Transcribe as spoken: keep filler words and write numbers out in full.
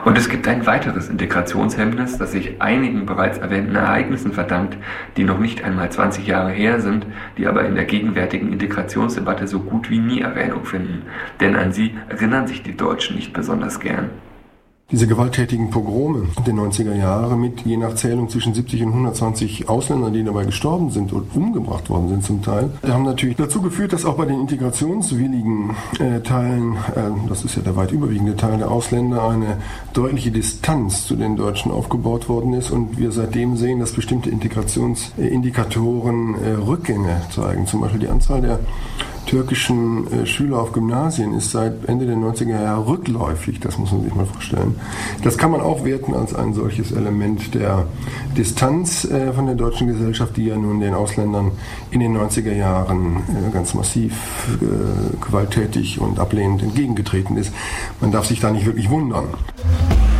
Und es gibt ein weiteres Integrationshemmnis, das sich einigen bereits erwähnten Ereignissen verdankt, die noch nicht einmal zwanzig Jahre her sind, die aber in der gegenwärtigen Integrationsdebatte so gut wie nie Erwähnung finden. Denn an sie erinnern sich die Deutschen nicht besonders gern. Diese gewalttätigen Pogrome der neunziger Jahre mit je nach Zählung zwischen siebzig und hundertzwanzig Ausländern, die dabei gestorben sind und umgebracht worden sind zum Teil, haben natürlich dazu geführt, dass auch bei den integrationswilligen äh, Teilen, äh, das ist ja der weit überwiegende Teil der Ausländer, eine deutliche Distanz zu den Deutschen aufgebaut worden ist und wir seitdem sehen, dass bestimmte Integrationsindikatoren äh, Rückgänge zeigen. Zum Beispiel die Anzahl der türkischen äh, Schüler auf Gymnasien ist seit Ende der neunziger Jahre rückläufig, das muss man sich mal vorstellen. Das kann man auch werten als ein solches Element der Distanz äh, von der deutschen Gesellschaft, die ja nun den Ausländern in den neunziger Jahren äh, ganz massiv äh, gewalttätig und ablehnend entgegengetreten ist. Man darf sich da nicht wirklich wundern.